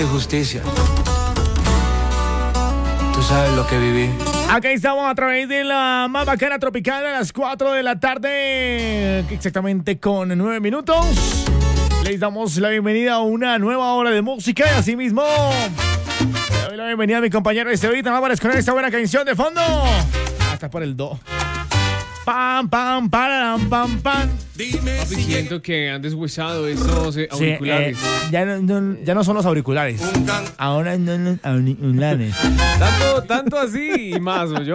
Justicia. Tú sabes lo que viví. Acá estamos a través de la más bacana tropical a las 4 de la tarde, exactamente con 9 minutos. Les damos la bienvenida a una nueva hora de música y así mismo le doy la bienvenida a mi compañero Estevita Álvarez con esta buena canción de fondo. Hasta por el do. Pam, pam, pararam, pam, pam. Dime Papi, si siento que han deshuesado esos auriculares. Ya no son los auriculares. Ahora no los auriculares. Tanto así y más, ¿o yo?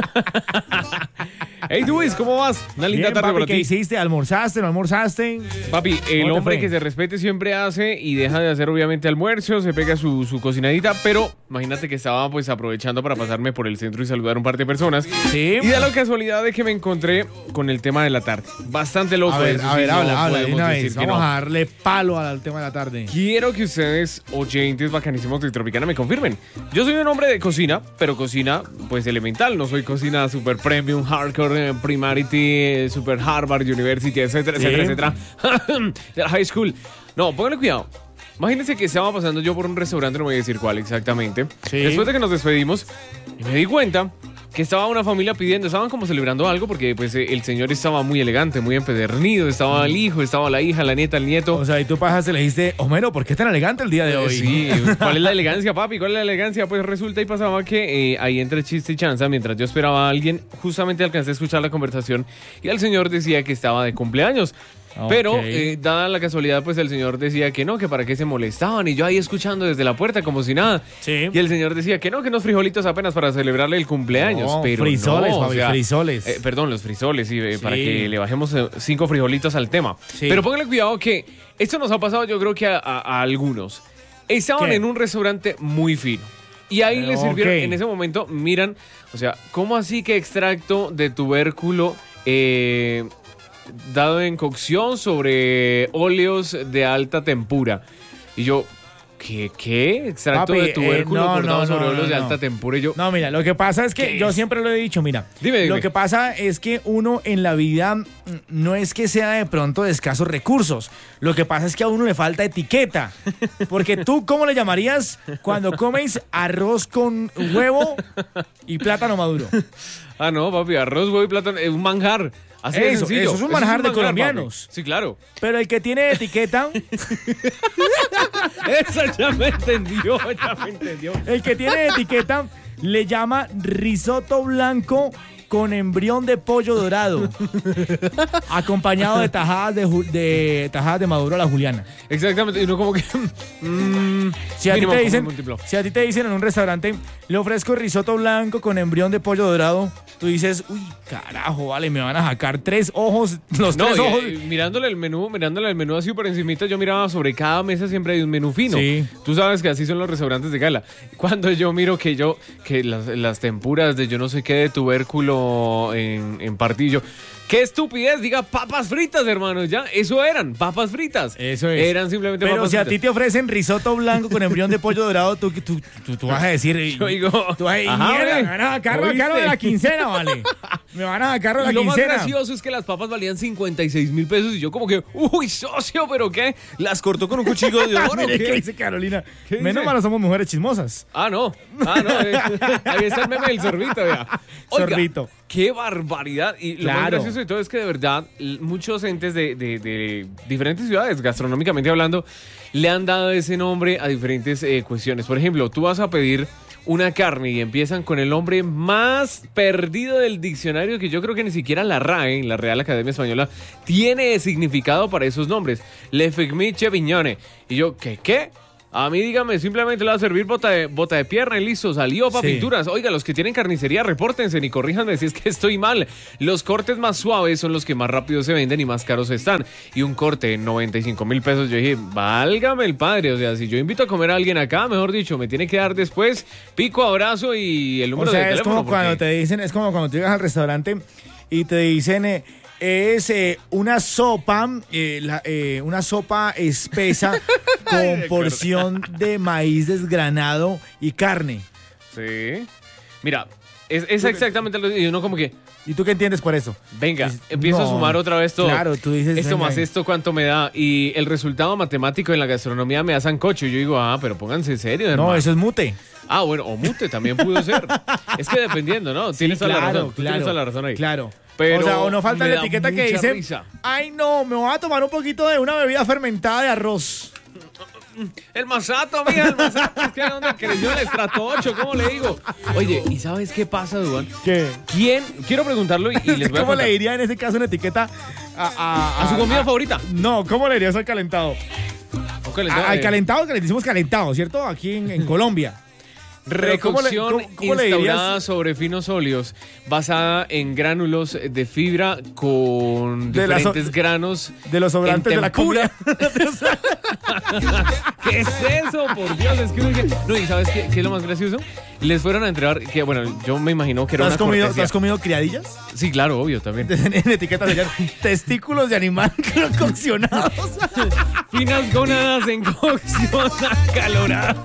Hey, Luis, ¿cómo vas? Una linda Bien, tarde papi, para ¿qué ti. hiciste? ¿Almorzaste? ¿No almorzaste? Papi, el ¿Cómo te hombre fue? que se respete siempre hace y deja de hacer obviamente almuerzo, se pega su cocinadita, pero imagínate que estaba pues aprovechando para pasarme por el centro y saludar a un par de personas. Sí. Y da la casualidad de que me encontré con el tema de la tarde. Bastante loco. A ver, eso a sí, ver, no habla de podemos una decir vez. que Vamos no. a darle palo al tema de la tarde. Quiero que ustedes, oyentes bacanísimos de Tropicana, me confirmen. Yo soy un hombre de cocina, pero cocina, pues, elemental. No soy cocina super premium, hardcore, primarity, super Harvard University, etcétera, Sí. etcétera, etcétera. De la high school. No, pónganle cuidado. Imagínense que estaba pasando yo por un restaurante, no voy a decir cuál exactamente. Sí. Después de que nos despedimos, y me di cuenta que estaba una familia pidiendo, estaban como celebrando algo porque pues el señor estaba muy elegante, muy empedernido, estaba el hijo, estaba la hija, la nieta, el nieto. O sea, y tú pasaste y le dijiste, Homero, ¿por qué es tan elegante el día de hoy? Sí, ¿cuál es la elegancia, papi? ¿Cuál es la elegancia? Pues resulta y pasaba que ahí entre chiste y chanza, mientras yo esperaba a alguien, justamente alcancé a escuchar la conversación y el señor decía que estaba de cumpleaños. Ok. Pero, dada la casualidad, pues el señor decía que no, que para qué se molestaban. Y yo ahí escuchando desde la puerta como si nada. Sí. Y el señor decía que no, que unos frijolitos apenas para celebrarle el cumpleaños. No, pero frisoles, no, papi, frisoles. Perdón, los frisoles, sí, Sí. para que le bajemos 5 frijolitos al tema. Sí. Pero pónganle cuidado que esto nos ha pasado yo creo que a algunos. Estaban ¿Qué? en un restaurante muy fino. Y ahí les sirvieron, Ok. en ese momento, miran, o sea, ¿cómo así que extracto de tubérculo dado en cocción sobre óleos de alta tempura? Y yo, ¿qué? Extracto Papi, de tubérculo no, cortado no, sobre no, óleos de no. alta tempura. Y yo, No, mira, lo que pasa es que ¿Qué yo es? siempre lo he dicho, mira. Dime. Lo que pasa es que uno en la vida no es que sea de pronto de escasos recursos. Lo que pasa es que a uno le falta etiqueta. Porque tú, ¿cómo le llamarías cuando comes arroz con huevo y plátano maduro? Ah, no, papi, arroz, huevo y plátano, es un manjar. Así de Eso, sencillo. eso es un manjar de papi. colombianos. Sí, claro. Pero el que tiene etiqueta, Esa ya me entendió, ya me entendió. el que tiene etiqueta le llama risotto blanco con embrión de pollo dorado, acompañado de tajadas de tajadas de maduro a la juliana. Exactamente, y uno como que... Si a, ti mínimo, te dicen, múltiplo. si a ti te dicen en un restaurante, le ofrezco risotto blanco con embrión de pollo dorado, tú dices, uy, carajo, vale, me van a sacar 3 ojos, los No, 3 ojos. mirándole el menú así por encimita, yo miraba sobre cada mesa siempre hay un menú fino. Sí. Tú sabes que así son los restaurantes de gala. Cuando yo miro que las tempuras de yo no sé qué de tubérculo en partillo. ¡Qué estupidez! Diga papas fritas, hermanos, ya. Eso eran, papas fritas. Eso es. Eran simplemente Pero papas si a fritas. ti te ofrecen risotto blanco con embrión de pollo dorado, tú vas a decir, Yo digo, tú vas a decir, ajá, mierda, ve. me van a sacar ¿Oíste? caro de la quincena, vale. Me van a sacar de la Y lo más quincena. gracioso es que las papas valían 56,000 pesos y yo como que, uy, socio, ¿pero qué? ¿Las cortó con un cuchillo de oro? Mire ¿Qué? qué dice Carolina. ¿Qué Menos dice? mal somos mujeres chismosas. Ah, no. Ahí está el meme del sorbito, vea. Oiga, Sorbito. qué barbaridad. Y lo más Claro. gracioso de todo es que de verdad muchos entes de diferentes ciudades, gastronómicamente hablando, le han dado ese nombre a diferentes cuestiones. Por ejemplo, tú vas a pedir una carne y empiezan con el nombre más perdido del diccionario que yo creo que ni siquiera la RAE, la Real Academia Española, tiene significado para esos nombres. Le Figmiche Viñone. Y yo, ¿qué? A mí, dígame, simplemente le va a servir bota de pierna y listo, salió para Sí. pinturas. Oiga, los que tienen carnicería, repórtense y corríjanme si es que estoy mal. Los cortes más suaves son los que más rápido se venden y más caros están. Y un corte de 95,000 pesos, yo dije, válgame el padre. O sea, si yo invito a comer a alguien acá, mejor dicho, me tiene que dar después pico, abrazo y el número O sea, de es teléfono. como cuando porque- te dicen, es como cuando tú llegas al restaurante y te dicen es una sopa, una sopa espesa con porción de maíz desgranado y carne. Sí. Mira, es exactamente lo que... Y uno como que... ¿Y tú qué entiendes por eso? Venga, Dices, empiezo a no, sumar otra vez todo. Claro, tú dices... Esto venga, más esto, ¿cuánto me da? Y el resultado matemático en la gastronomía me da sancocho. Y yo digo, pero pónganse serio, hermano. No, eso es mute. Bueno, o mute también pudo ser. Es que dependiendo, ¿no? Tienes toda la razón. Tú tienes toda la razón ahí. Claro. Pero o sea, o no falta me la da etiqueta que mucha dice, risa. ay no, me voy a tomar un poquito de una bebida fermentada de arroz. El masato, mija, el masato. Es que donde creció el estrato 8, ¿cómo le digo? Oye, ¿y sabes qué pasa, Duan? ¿Qué? ¿Quién? Quiero preguntarlo y les voy a ¿Cómo le contar. diría en ese caso una etiqueta ¿A su comida favorita? No, ¿cómo le dirías al calentado? Ok, les Al doy- calentado, que le decimos calentado, ¿cierto? Aquí en Colombia. Pero Recocción ¿cómo le instaurada dirías? sobre finos óleos, basada en gránulos de fibra con De las diferentes granos. De los sobrantes en de la tempura. comida. ¿Qué es eso? Por Dios, es que uno dice- No, ¿y sabes qué es lo más gracioso? Les fueron a entregar, que bueno, yo me imagino que era una ¿Te cortesía. has comido criadillas? Sí, claro, obvio, también. En etiquetas decían testículos de animal coccionados. Finas gónadas en cocción acalorada.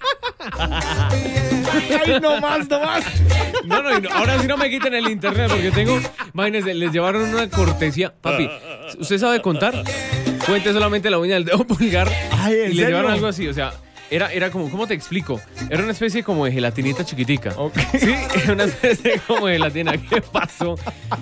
Ay, no más, no más. No, y no, ahora sí no me quiten el internet porque tengo, imagínense, les llevaron una cortesía. Papi, ¿usted sabe contar? Cuente solamente la uña del dedo pulgar. Ay, ¿en y les serio? llevaron algo así, o sea, era como, ¿cómo te explico? Era una especie como de gelatinita chiquitica. Ok. Sí, era una especie como de gelatina. ¿Qué pasó?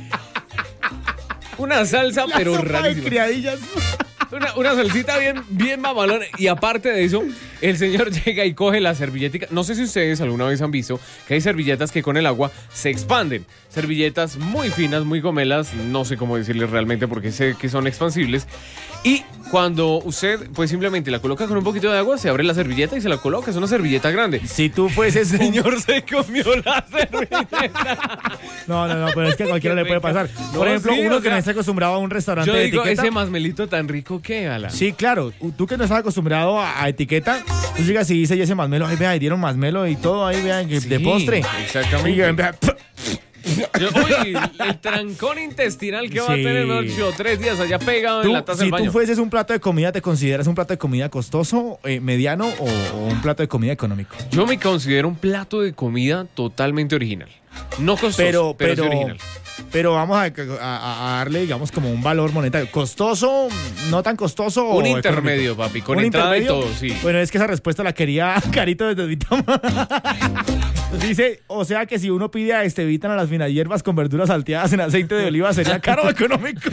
Una salsa, La pero sopa de rarísima. criadillas. Una salsita bien mamalona. Y aparte de eso, el señor llega y coge la servilletica. No sé si ustedes alguna vez han visto que hay servilletas que con el agua se expanden. Servilletas muy finas, muy gomelas. No sé cómo decirles realmente porque sé que son expansibles. Y cuando usted pues simplemente la coloca con un poquito de agua, se abre la servilleta y se la coloca. Es una servilleta grande. Si tú fueses El señor se comió la servilleta. No, pero es que a cualquiera le puede pasar. No, Por ejemplo, sí, uno o que sea, no está acostumbrado a un restaurante Yo de digo, etiqueta. ese masmelito tan rico que, Alan. Sí, claro. Tú que no estás acostumbrado a etiqueta, tú llegas y dices, y ese masmelo, ay, vea, y dieron masmelo y todo, ahí, vean, de Sí, postre. exactamente. Y yo, vea, Uy, el trancón intestinal que va a Sí. tener 8 o 3 días allá pegado en la taza si del baño. tú fueses un plato de comida, ¿te consideras un plato de comida costoso, mediano o un plato de comida económico? Yo me considero un plato de comida totalmente original. No costoso, pero sí original. Pero vamos a darle, digamos, como un valor monetario. ¿Costoso? ¿No tan costoso? Un o intermedio, económico? papi, con ¿Un entrada y intermedio? todo, sí. Bueno, es que esa respuesta la quería Carito desde Vitama. Dice, o sea que si uno pide a Estevitan a las finas hierbas con verduras salteadas en aceite de oliva, ¿sería caro o económico?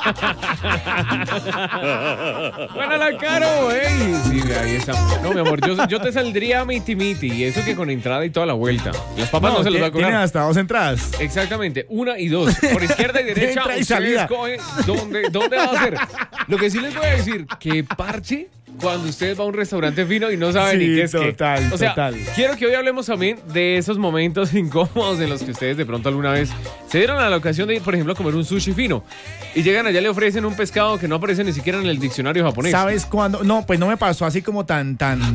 Bueno, la caro, ey. Sí, ahí está. No, mi amor, yo te saldría miti y eso que con entrada y toda la vuelta. Las papas no se los va a Tiene cobrar. hasta 2 entradas. Exactamente, 1 y 2. Por izquierda y derecha, Entra y ustedes salida. escogen dónde va a ser. Lo que sí les voy a decir, que parche cuando usted va a un restaurante fino y no sabe Sí, ni qué es qué. total, O sea, total. quiero que hoy hablemos también de esos momentos incómodos en los que ustedes de pronto alguna vez se dieron a la ocasión de ir, por ejemplo, a comer un sushi fino y llegan allá y le ofrecen un pescado que no aparece ni siquiera en el diccionario japonés. ¿Sabes cuándo? No, pues no me pasó así como tan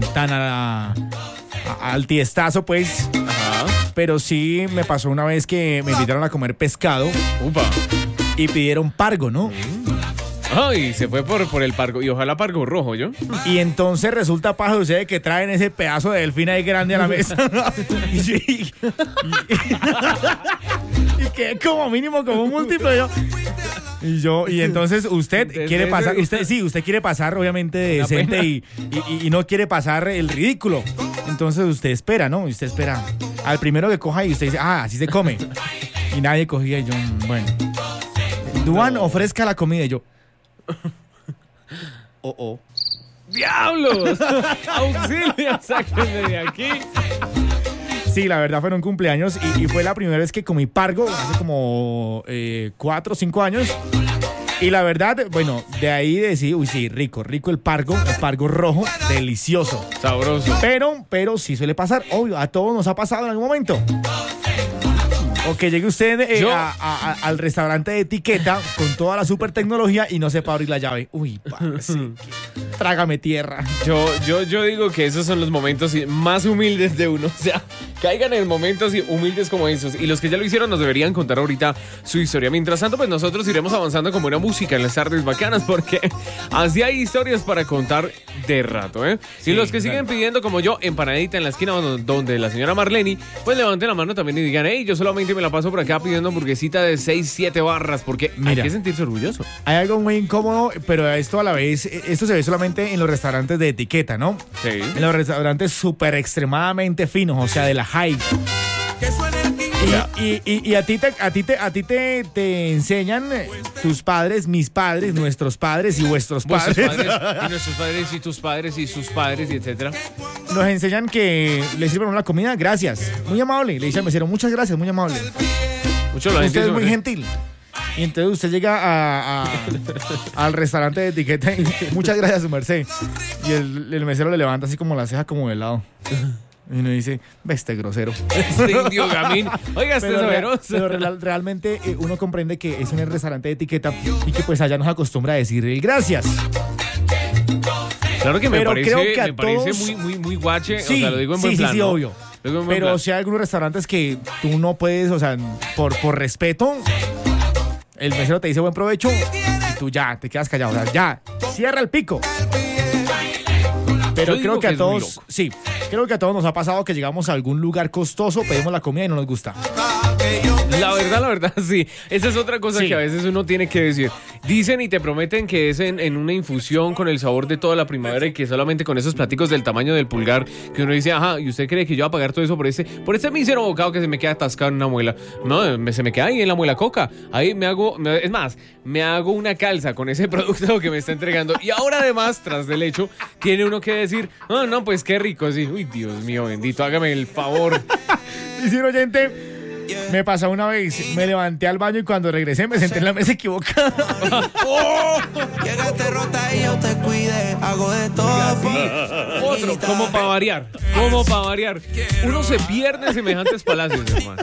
al tiestazo, pues. Ajá. Pero sí me pasó una vez que me invitaron a comer pescado Upa. y pidieron pargo, ¿no? Ay, se fue por el pargo. Y ojalá pargo rojo, ¿yo? Y entonces resulta, paja, ustedes que traen ese pedazo de delfín ahí grande a la mesa. y que como mínimo como un múltiplo y entonces usted quiere pasar, usted quiere pasar obviamente decente y no quiere pasar el ridículo. Entonces usted espera, ¿no? Usted espera al primero que coja y usted dice, así se come. Y nadie cogía y yo, bueno. Duan, ofrezca la comida y yo. ¡Diablos! ¡Auxilio! ¡Sáquenme de aquí! Sí, la verdad fueron cumpleaños y fue la primera vez que comí pargo hace como 4 o 5 años. Y la verdad, bueno, de ahí decidí, uy, sí, rico el pargo rojo, delicioso. Sabroso. Pero sí suele pasar, obvio, a todos nos ha pasado en algún momento. O que llegue usted al restaurante de etiqueta con toda la super tecnología y no sepa abrir la llave. Uy, parce. trágame tierra. Yo digo que esos son los momentos más humildes de uno. O sea, caigan en momentos humildes como esos. Y los que ya lo hicieron nos deberían contar ahorita su historia. Mientras tanto, pues nosotros iremos avanzando con buena música en las tardes bacanas, porque así hay historias para contar de rato, ¿eh? Sí, y los que claro. siguen pidiendo, como yo, empanadita en la esquina donde la señora Marleni, pues levanten la mano también y digan, hey, yo solamente me la paso por acá pidiendo hamburguesita de 6, 7 barras, porque hay Mira. que sentirse orgulloso. Hay algo muy incómodo, pero esto a la vez, esto se ve solamente en los restaurantes de etiqueta, ¿no? Sí. En los restaurantes súper extremadamente finos, o sea, de la high. Y a ti te enseñan tus padres, mis padres, nuestros padres y vuestros Vuestros padres. padres, y nuestros padres, y tus padres, y sus padres, y etcétera. Nos enseñan que le sirven la comida, gracias. Muy amable. Le dice al mesero, muchas gracias, muy amable. Mucho la gente Usted es muy sobre- gentil. Y entonces usted llega al restaurante de etiqueta y muchas gracias, su merced. Y el mesero le levanta así como la ceja como de lado. Y uno dice, ve este grosero. Este indio gamín. Oiga, este saberoso. Realmente uno comprende que es un restaurante de etiqueta y que pues allá nos acostumbra a decir el gracias. Claro que me Pero parece, creo que a me parece todos- muy guache. Sí, o sea, lo digo en buen sí, plan, sí, ¿no? obvio. Lo digo en buen Pero plan. si hay algunos restaurantes que tú no puedes, o sea, por respeto, el mesero te dice buen provecho y tú ya te quedas callado. O sea, ya, cierra el pico. Pero Yo digo creo que a es muy todos, loco. sí, creo que a todos nos ha pasado que llegamos a algún lugar costoso, pedimos la comida y no nos gusta. La verdad, sí. Esa es otra cosa Sí. que a veces uno tiene que decir. Dicen y te prometen que es en una infusión con el sabor de toda la primavera y que solamente con esos platicos del tamaño del pulgar que uno dice, ajá, ¿y usted cree que yo voy a pagar todo eso por este mísero bocado que se me queda atascado en una muela? No, se me queda ahí en la muela coca. Ahí es más, me hago una calza con ese producto que me está entregando. Y ahora además, tras del hecho, tiene uno que decir, no, pues qué rico, sí. Uy, Dios mío, bendito, hágame el favor. Y si un oyente me pasó una vez, me levanté al baño y cuando regresé me senté en la mesa equivocada. Llegaste rota y yo te cuide. Hago de todo. Otro, como para variar. Uno se pierde en semejantes palacios, hermano.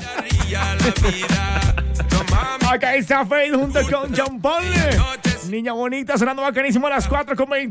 Acá está Fade junto con John Paul. Niña bonita, sonando bacanísimo a las 4:20.